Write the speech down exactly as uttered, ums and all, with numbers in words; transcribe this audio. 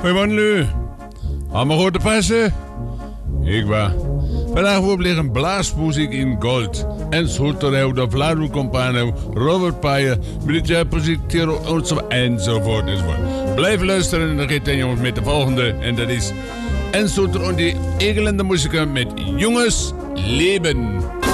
Goedemorgen, allemaal goed te passen? Ik waar. Vandaag wordt liggen blaasmuziek in gold. En schulterhouw de Vlaanderen Compagnie, Robert Paier, Bridget Projectero enzovoort enzovoort. Blijf luisteren en dan gaat het jongens met de volgende. En dat is En Soeter en die egelende muziek met Jongens Leven.